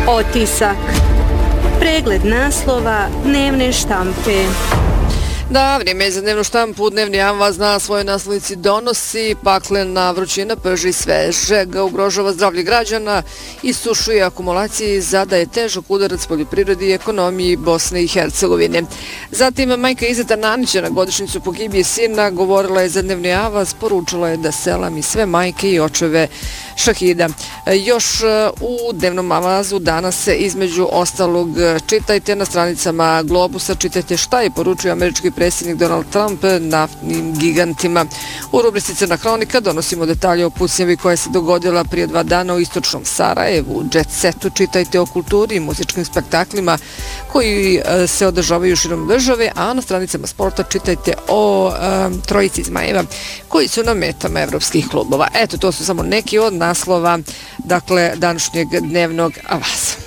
Otisak. Pregled naslova dnevne štampe. Da, vrijeme je za dnevnu štampu. Dnevni Avaz na svojoj naslovnici donosi: paklena vrućina prži svežeg, ugrožava zdravlje građana, isušuje akumulacije i zadaje težak udarac poljoprivredi i ekonomiji Bosne i Hercegovine. Zatim, majka Izeta Nanića na godišnjicu pogibije sina govorila je za Dnevni Avaz, poručila je da selam i sve majke i očeve šahida. Još u Dnevnom Avazu danas se između ostalog čitajte na stranicama Globusa, čitajte šta je poručio američki predsjednik Donald Trump naftnim gigantima. U rubrici Crna hronika donosimo detalje o pucnjavi koja se dogodila prije 2 dana u istočnom Sarajevu. Jet setu čitajte o kulturi i muzičkim spektaklima koji se održavaju širom države, a na stranicama sporta čitajte o trojici Zmajeva koji su na metama evropskih klubova. Eto, to su samo neki od naslova, dakle, današnjeg Dnevnog Avaza.